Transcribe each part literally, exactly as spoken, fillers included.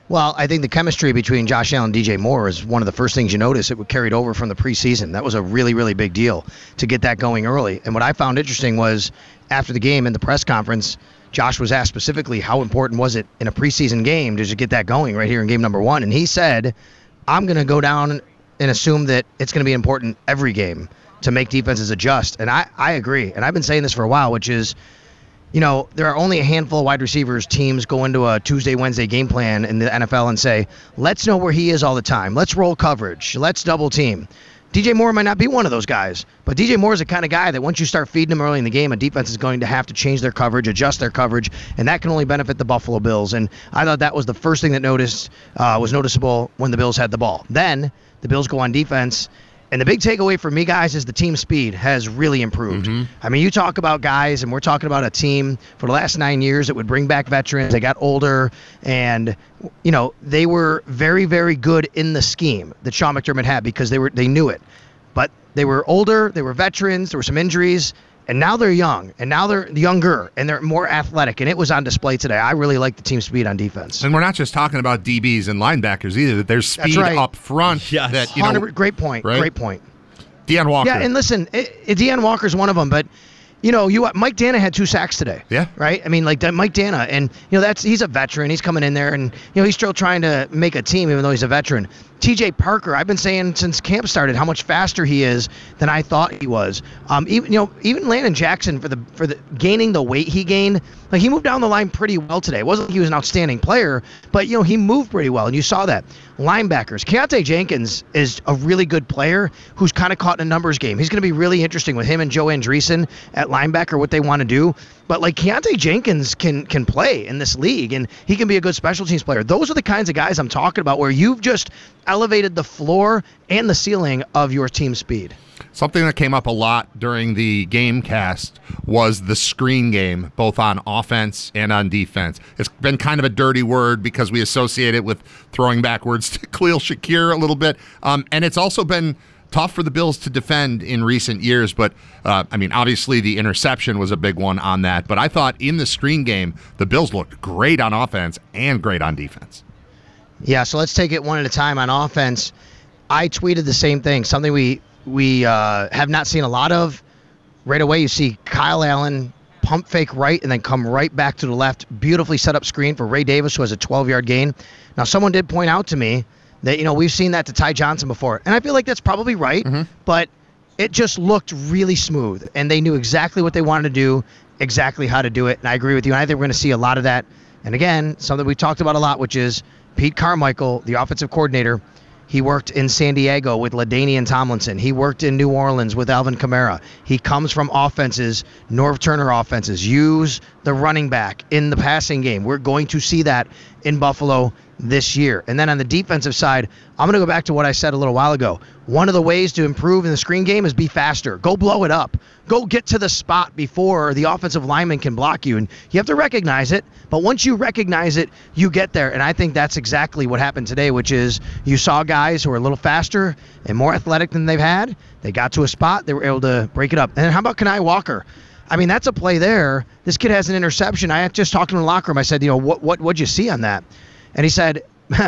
Well, I think the chemistry between Josh Allen and D J Moore is one of the first things you notice. It carried over from the preseason. That was a really, really big deal to get that going early. And what I found interesting was after the game in the press conference, Josh was asked specifically how important was it in a preseason game to just get that going right here in game number one. And he said, I'm going to go down and assume that it's going to be important every game to make defenses adjust. And I, I agree. And I've been saying this for a while, which is, you know, there are only a handful of wide receivers teams go into a Tuesday, Wednesday game plan in the N F L and say, let's know where he is all the time. Let's roll coverage. Let's double team. D J Moore might not be one of those guys, but D J Moore is the kind of guy that once you start feeding him early in the game, a defense is going to have to change their coverage, adjust their coverage, and that can only benefit the Buffalo Bills. And I thought that was the first thing that noticed uh, was noticeable when the Bills had the ball. Then the Bills go on defense. And the big takeaway for me, guys, is the team speed has really improved. Mm-hmm. I mean, you talk about guys, and we're talking about a team for the last nine years that would bring back veterans. They got older, and, you know, they were very, very good in the scheme that Sean McDermott had because they were they knew it. But they were older, they were veterans, there were some injuries, and now they're young, and now they're younger, and they're more athletic, and it was on display today. I really like the team speed on defense. And we're not just talking about D Bs and linebackers either. That there's speed right. up front. Yes. That, you know, great point. Right? Great point. Deanne Walker. Yeah, and listen, it, it, Deanne Walker's one of them, but you know, you Mike Dana had two sacks today. Yeah. Right? I mean, like that Mike Dana, and you know, that's he's a veteran. He's coming in there, and you know, he's still trying to make a team, even though he's a veteran. T J Parker, I've been saying since camp started how much faster he is than I thought he was. Um, even you know, even Landon Jackson for the for the gaining the weight he gained, like he moved down the line pretty well today. It wasn't like he was an outstanding player, but you know, he moved pretty well, and you saw that. Linebackers, Keontae Jenkins is a really good player who's kind of caught in a numbers game. He's going to be really interesting with him and Joe Andreessen at linebacker, what they want to do. But like Keontae Jenkins can can play in this league, and he can be a good special teams player. Those are the kinds of guys I'm talking about where you've just elevated the floor and the ceiling of your team speed. Something that came up a lot during the game cast was the screen game, both on offense and on defense. It's been kind of a dirty word because we associate it with throwing backwards to Khalil Shakir a little bit. Um, and it's also been tough for the Bills to defend in recent years. But, uh, I mean, obviously the interception was a big one on that. But I thought in the screen game, the Bills looked great on offense and great on defense. Yeah, so let's take it one at a time on offense. I tweeted the same thing, something we we uh, have not seen a lot of. Right away, you see Kyle Allen pump fake right and then come right back to the left. Beautifully set up screen for Ray Davis, who has a twelve-yard gain. Now, someone did point out to me that, you know, we've seen that to Ty Johnson before. And I feel like that's probably right, mm-hmm. but it just looked really smooth. And they knew exactly what they wanted to do, exactly how to do it. And I agree with you. And I think we're going to see a lot of that. And again, something we talked about a lot, which is Pete Carmichael, the offensive coordinator. He worked in San Diego with LaDainian Tomlinson. He worked in New Orleans with Alvin Kamara. He comes from offenses, Norv Turner offenses. Use the running back in the passing game. We're going to see that in Buffalo this year. And then on the defensive side, I'm going to go back to what I said a little while ago. One of the ways to improve in the screen game is be faster. Go blow it up. Go get to the spot before the offensive lineman can block you. And you have to recognize it. But once you recognize it, you get there. And I think that's exactly what happened today, which is you saw guys who are a little faster and more athletic than they've had. They got to a spot. They were able to break it up. And then how about Kenai Walker? I mean, that's a play there. This kid has an interception. I just talked to him in the locker room. I said, you know, what what what'd you see on that? And he said,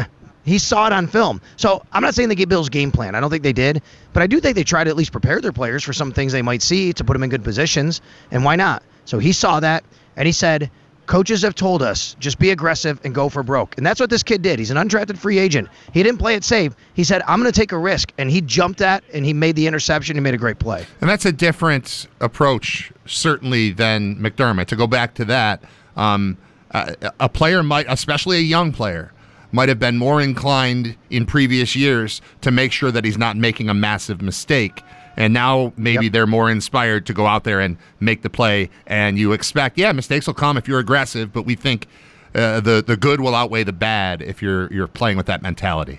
he saw it on film. So I'm not saying they gave Bills game plan. I don't think they did. But I do think they tried to at least prepare their players for some things they might see to put them in good positions. And why not? So he saw that, and he said, coaches have told us, just be aggressive and go for broke. And that's what this kid did. He's an undrafted free agent. He didn't play it safe. He said, I'm going to take a risk. And he jumped that, and he made the interception. He made a great play. And that's a different approach, certainly, than McDermott. To go back to that, um, a, a player might, especially a young player, might have been more inclined in previous years to make sure that he's not making a massive mistake. And now maybe yep. they're more inspired to go out there and make the play. And you expect, yeah, mistakes will come if you're aggressive, but we think uh, the the good will outweigh the bad if you're you're playing with that mentality.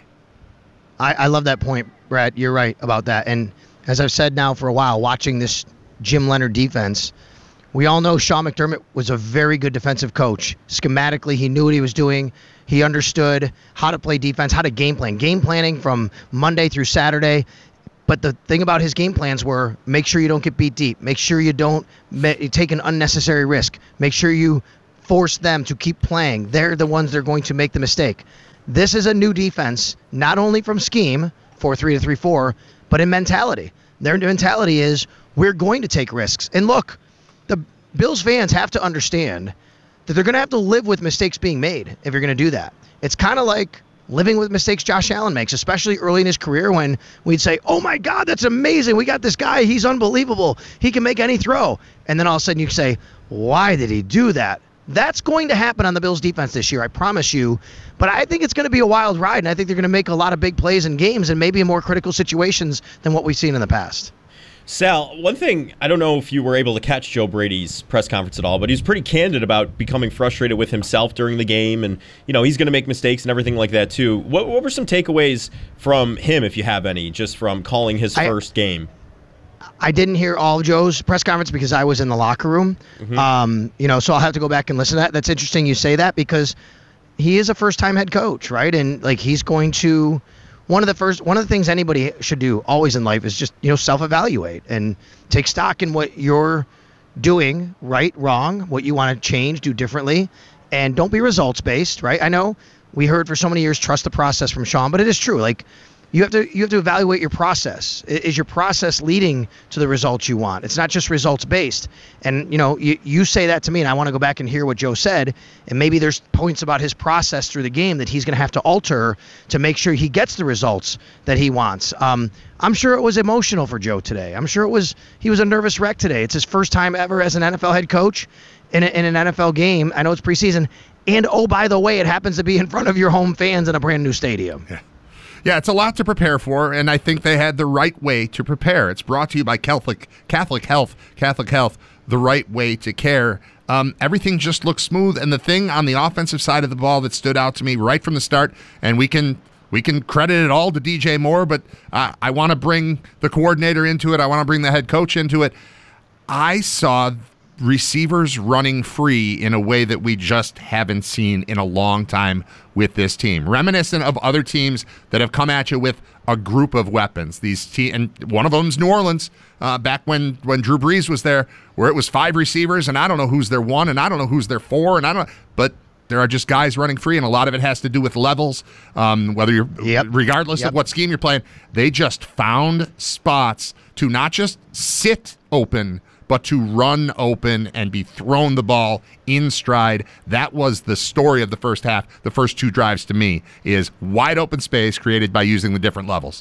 I, I love that point, Brad. You're right about that. And as I've said now for a while, watching this Jim Leonhard defense, we all know Sean McDermott was a very good defensive coach. Schematically, he knew what he was doing. He understood how to play defense, how to game plan. Game planning from Monday through Saturday. But the thing about his game plans were make sure you don't get beat deep. Make sure you don't take an unnecessary risk. Make sure you force them to keep playing. They're the ones that are going to make the mistake. This is a new defense, not only from scheme, four three to three four, but in mentality. Their mentality is, we're going to take risks. And look, the Bills fans have to understand that they're going to have to live with mistakes being made if you're going to do that. It's kind of like living with mistakes Josh Allen makes, especially early in his career when we'd say, oh my God, that's amazing. We got this guy. He's unbelievable. He can make any throw. And then all of a sudden you say, why did he do that? That's going to happen on the Bills defense this year, I promise you. But I think it's going to be a wild ride, and I think they're going to make a lot of big plays in games and maybe in more critical situations than what we've seen in the past. Sal, one thing, I don't know if you were able to catch Joe Brady's press conference at all, but he was pretty candid about becoming frustrated with himself during the game, and you know he's going to make mistakes and everything like that too. What, what were some takeaways from him, if you have any, just from calling his I, first game? I didn't hear all of Joe's press conference because I was in the locker room. Mm-hmm. Um, you know, so I'll have to go back and listen to that. That's interesting you say that because he is a first-time head coach, right? And like he's going to. One of the first, one of the things anybody should do always in life is just, you know, self-evaluate and take stock in what you're doing, right, wrong, what you want to change, do differently, and don't be results-based, right? I know we heard for so many years, trust the process from Sean, but it is true. Like, you have to you have to evaluate your process. Is your process leading to the results you want? It's not just results-based. And, you know, you, you say that to me, and I want to go back and hear what Joe said, and maybe there's points about his process through the game that he's going to have to alter to make sure he gets the results that he wants. Um, I'm sure it was emotional for Joe today. I'm sure it was he was a nervous wreck today. It's his first time ever as an N F L head coach in, a, in an N F L game. I know it's preseason. And, oh, by the way, it happens to be in front of your home fans in a brand-new stadium. Yeah. Yeah, it's a lot to prepare for, and I think they had the right way to prepare. It's brought to you by Catholic Catholic Health, Catholic Health, the right way to care. Um, everything just looks smooth, and the thing on the offensive side of the ball that stood out to me right from the start, and we can we can credit it all to D J Moore, but uh, I want to bring the coordinator into it. I want to bring the head coach into it. I saw receivers running free in a way that we just haven't seen in a long time with this team. Reminiscent of other teams that have come at you with a group of weapons. These te- and one of them's New Orleans, uh, back when, when Drew Brees was there, where it was five receivers, and I don't know who's their one, and I don't know who's their four, and I don't. But there are just guys running free, and a lot of it has to do with levels. Um, whether you're, yep. regardless yep. of what scheme you're playing, they just found spots to not just sit open, but to run open and be thrown the ball in stride. That was the story of the first half. The first two drives to me is wide open space created by using the different levels.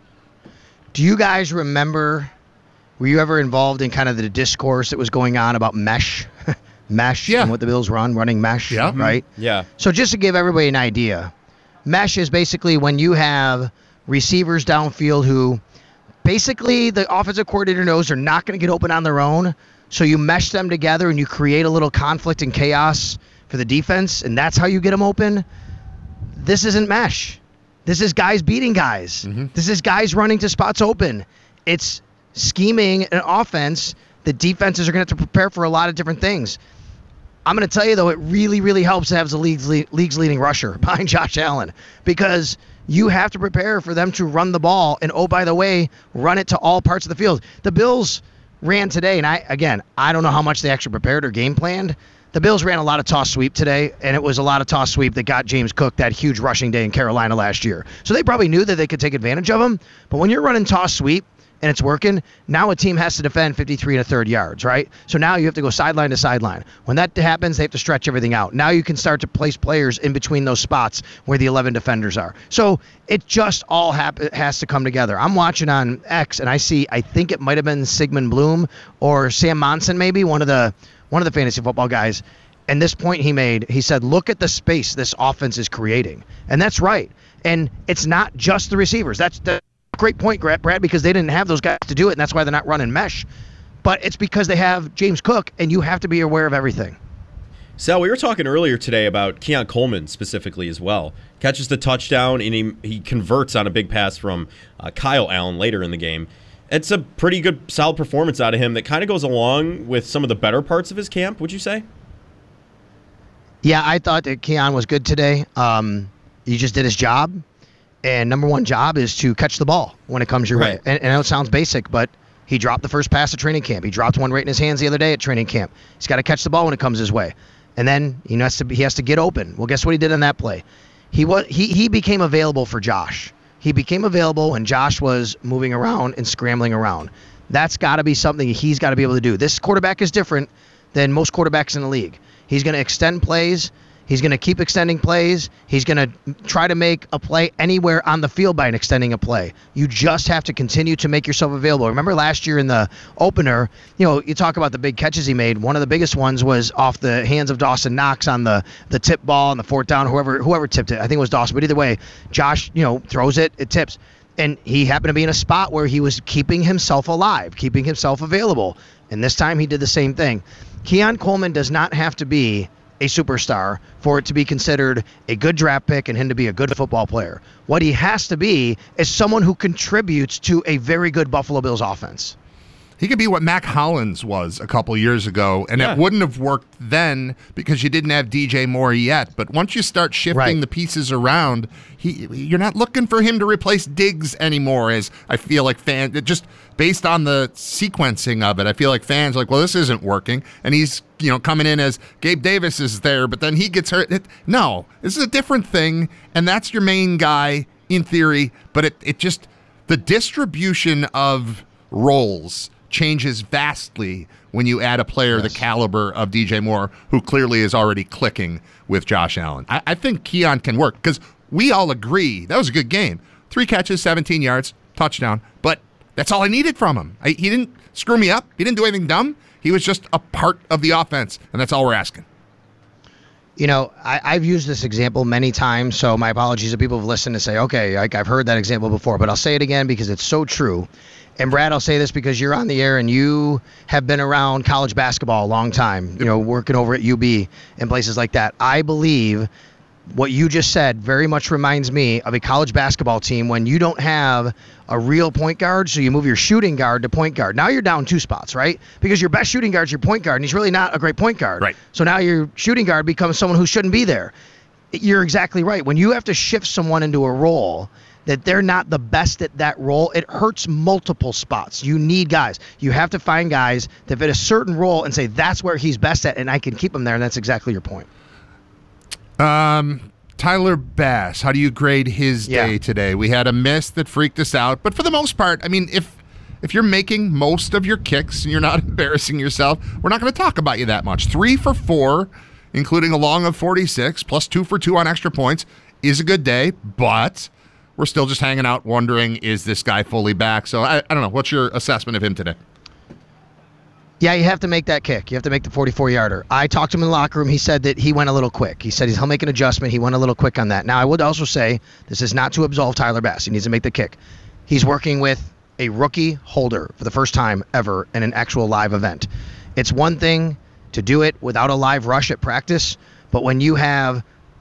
Do you guys remember, were you ever involved in kind of the discourse that was going on about mesh? mesh yeah. and what the Bills run, running mesh, yeah. right? Yeah. So just to give everybody an idea, mesh is basically when you have receivers downfield who basically the offensive coordinator knows they're not going to get open on their own, so you mesh them together and you create a little conflict and chaos for the defense, and that's how you get them open. This isn't mesh. This is guys beating guys. Mm-hmm. This is guys running to spots open. It's scheming an offense that defenses are going to have to prepare for a lot of different things. I'm going to tell you, though, it really, really helps to have the league's, league's leading rusher behind Josh Allen, because you have to prepare for them to run the ball, and oh, by the way, run it to all parts of the field. The Bills ran today, and I again, I don't know how much they actually prepared or game planned. The Bills ran a lot of toss sweep today, and it was a lot of toss sweep that got James Cook that huge rushing day in Carolina last year. So they probably knew that they could take advantage of him, but when you're running toss sweep and it's working, now a team has to defend fifty-three and a third yards, right? So now you have to go sideline to sideline. When that happens, they have to stretch everything out. Now you can start to place players in between those spots where the eleven defenders are. So it just all hap- has to come together. I'm watching on X, and I see, I think it might have been Sigmund Bloom or Sam Monson, maybe, one of the one of the fantasy football guys. And this point he made, he said, look at the space this offense is creating. And that's right. And it's not just the receivers. That's the great point, Brad, because they didn't have those guys to do it, and that's why they're not running mesh. But it's because they have James Cook, and you have to be aware of everything. Sal, we were talking earlier today about Keon Coleman specifically as well. Catches the touchdown, and he, he converts on a big pass from uh, Kyle Allen later in the game. It's a pretty good, solid performance out of him that kind of goes along with some of the better parts of his camp, would you say? Yeah, I thought that Keon was good today. Um, he just did his job. And number one job is to catch the ball when it comes your right. way. And, and I know it sounds basic, but he dropped the first pass at training camp. He dropped one right in his hands the other day at training camp. He's got to catch the ball when it comes his way. And then he has to he has to get open. Well, guess what he did on that play? he was he he became available for Josh. He became available when Josh was moving around and scrambling around. That's got to be something he's got to be able to do. This quarterback is different than most quarterbacks in the league. He's going to extend plays. He's going to keep extending plays. He's going to try to make a play anywhere on the field by extending a play. You just have to continue to make yourself available. Remember last year in the opener, you know, you talk about the big catches he made. One of the biggest ones was off the hands of Dawson Knox on the, the tip ball on the fourth down, whoever whoever tipped it. I think it was Dawson. But either way, Josh, you know, throws it, it tips. And he happened to be in a spot where he was keeping himself alive, keeping himself available. And this time he did the same thing. Keon Coleman does not have to be a superstar for it to be considered a good draft pick and him to be a good football player. What he has to be is someone who contributes to a very good Buffalo Bills offense. He could be what Mac Hollins was a couple years ago, and Yeah. it wouldn't have worked then because you didn't have D J Moore yet. But once you start shifting Right. the pieces around, he you're not looking for him to replace Diggs anymore, as I feel like fans, just based on the sequencing of it, I feel like fans are like, well, this isn't working. And he's, you know, coming in as Gabe Davis is there, but then he gets hurt. It, no, this is a different thing, and that's your main guy in theory, but it, it just, the distribution of roles changes vastly when you add a player Yes. the caliber of D J Moore, who clearly is already clicking with Josh Allen. I, I think Keon can work because we all agree that was a good game. Three catches, seventeen yards, touchdown. But that's all I needed from him. I, he didn't screw me up. He didn't do anything dumb. He was just a part of the offense, and that's all we're asking. You know, I, I've used this example many times, so my apologies to people who've listened to say, okay, like I've heard that example before, but I'll say it again because it's so true. And Brad, I'll say this because you're on the air and you have been around college basketball a long time, you know, working over at U B and places like that. I believe what you just said very much reminds me of a college basketball team when you don't have a real point guard, so you move your shooting guard to point guard. Now you're down two spots, right? Because your best shooting guard is your point guard, and he's really not a great point guard. Right. So now your shooting guard becomes someone who shouldn't be there. You're exactly right. When you have to shift someone into a role that they're not the best at that role, it hurts multiple spots. You need guys. You have to find guys that fit a certain role and say, that's where he's best at, and I can keep him there, and that's exactly your point. Um, Tyler Bass, how do you grade his Yeah. day today? We had a miss that freaked us out, but for the most part, I mean, if if you're making most of your kicks and you're not embarrassing yourself, we're not going to talk about you that much. Three for four, including a long of forty-six, plus two for two on extra points, is a good day, but we're still just hanging out wondering, is this guy fully back? So I, I don't know. What's your assessment of him today? Yeah, you have to make that kick. You have to make the forty-four-yarder. I talked to him in the locker room. He said that he went a little quick. He said he'll make an adjustment. He went a little quick on that. Now, I would also say this is not to absolve Tyler Bass. He needs to make the kick. He's working with a rookie holder for the first time ever in an actual live event. It's one thing to do it without a live rush at practice, but when you have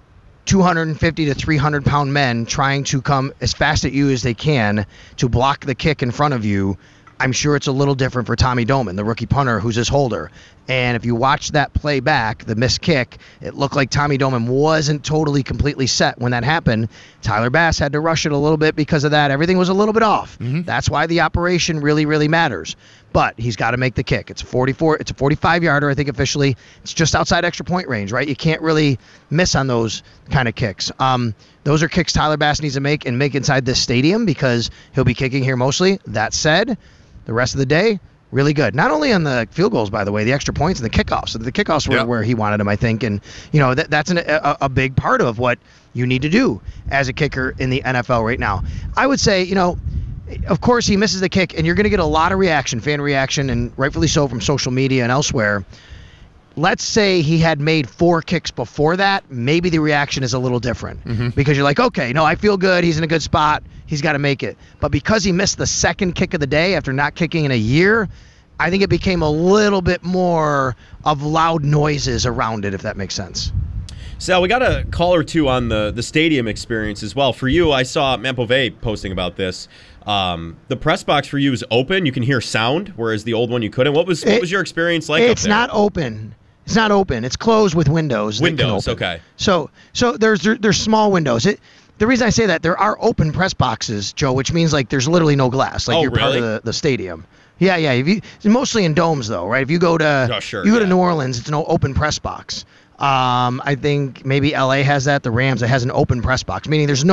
two hundred fifty to three hundred pound men trying to come as fast at you as they can to block the kick in front of you, I'm sure it's a little different for Tommy Doman, the rookie punter who's his holder. And if you watch that play back, the missed kick, it looked like Tommy Doman wasn't totally completely set when that happened. Tyler Bass had to rush it a little bit because of that. Everything was a little bit off. Mm-hmm. That's why the operation really, really matters. But he's got to make the kick. It's forty-four. It's a forty-five yarder, I think officially. It's just outside extra point range, right? You can't really miss on those kind of kicks. Um, those are kicks Tyler Bass needs to make and make inside this stadium because he'll be kicking here mostly. That said, the rest of the day, really good. Not only on the field goals, by the way, the extra points and the kickoffs. So the kickoffs were Yep. where he wanted them, I think. And, you know, that, that's an, a, a big part of what you need to do as a kicker in the N F L right now. I would say, you know, of course he misses the kick, and you're going to get a lot of reaction, fan reaction, and rightfully so from social media and elsewhere. Let's say he had made four kicks before that, maybe the reaction is a little different. Mm-hmm. Because you're like, okay, no, I feel good. He's in a good spot. He's got to make it. But because he missed the second kick of the day after not kicking in a year, I think it became a little bit more of loud noises around it, if that makes sense. Sal, we got a call or two on the, the stadium experience as well. For you, I saw Matt Bove posting about this. Um, the press box for you is open. You can hear sound, whereas the old one you couldn't. What was what It- was your experience like It's up there? not open. It's not open. It's closed with windows. that can Windows, open. okay. So so there's there, there's small windows. It the reason I say that, there are open press boxes, Joe, which means like there's literally no glass. Like Oh, you're part really? of the, the stadium. Yeah, yeah. If you, it's mostly in domes though, right? If you go to Oh, sure, you go yeah. to New Orleans, it's no open press box. Um, I think maybe L A has that. The Rams, it has an open press box, meaning there's no